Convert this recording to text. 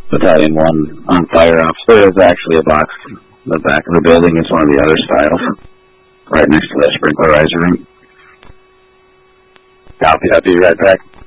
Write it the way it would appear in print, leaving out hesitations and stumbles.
Battalion 1 on fire ops. There is actually a box in the back of the building. It's one of the other styles, right next to the sprinkler riser room. Copy, I'll be right back.